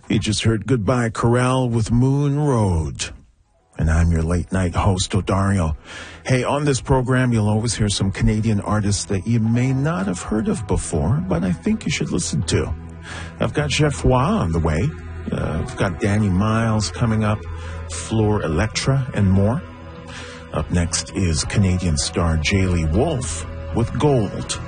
You just heard Goodbye Corral with Moon Road. And I'm your late night host, Odario. Hey, on this program, you'll always hear some Canadian artists that you may not have heard of before, but I think you should listen to. I've got Jeff Roy on the way. I've got Danny Miles coming up, Floor Electra, and more. Up next is Canadian star Jaylee Wolf with Gold.